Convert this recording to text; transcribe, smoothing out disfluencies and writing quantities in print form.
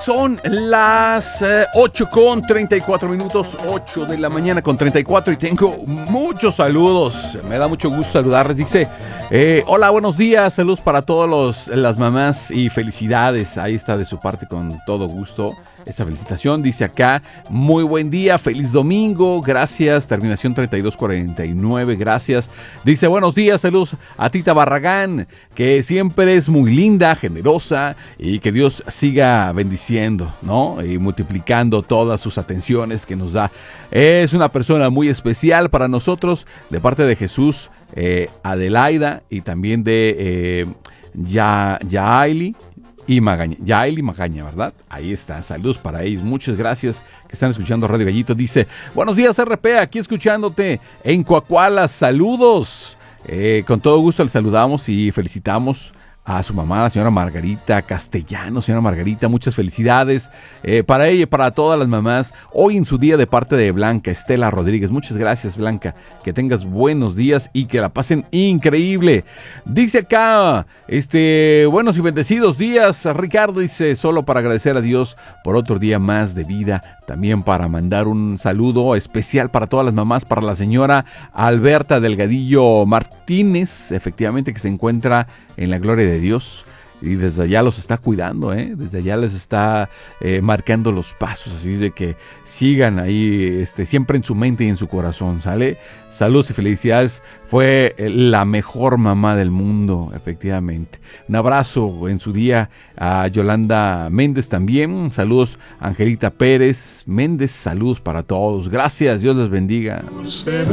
son las 8:34, 8 de la mañana con 34 y tengo muchos saludos. Me da mucho gusto saludarles. Dice, hola, buenos días, saludos para todas las mamás y felicidades. Ahí está de su parte con todo gusto esa felicitación. Dice acá, muy buen día, feliz domingo, gracias, terminación 3249, gracias. Dice, buenos días, saludos a Tita Barragán, que siempre es muy linda, generosa y que Dios siga bendiciendo, ¿no? Y multiplicando todas sus atenciones que nos da. Es una persona muy especial para nosotros, de parte de Jesús, Adelaida, y también de Yaeli y Magaña, Yaeli Magaña, ¿verdad? Ahí está, saludos para ellos, muchas gracias que están escuchando Radio Gallito. Dice, buenos días RP, aquí escuchándote en Coahuila, saludos. Con todo gusto le saludamos y felicitamos a su mamá, la señora Margarita Castellano. Señora Margarita, muchas felicidades para ella y para todas las mamás. Hoy en su día de parte de Blanca Estela Rodríguez. Muchas gracias, Blanca. Que tengas buenos días y que la pasen increíble. Dice acá, buenos y bendecidos días. Ricardo dice, solo para agradecer a Dios por otro día más de vida. También para mandar un saludo especial para todas las mamás, para la señora Alberta Delgadillo Martínez, efectivamente, que se encuentra en la gloria de Dios y desde allá los está cuidando, desde allá les está marcando los pasos, así de que sigan ahí siempre en su mente y en su corazón, ¿sale? Saludos y felicidades, fue la mejor mamá del mundo, efectivamente. Un abrazo en su día a Yolanda Méndez también, saludos a Angelita Pérez Méndez, saludos para todos, gracias, Dios les bendiga.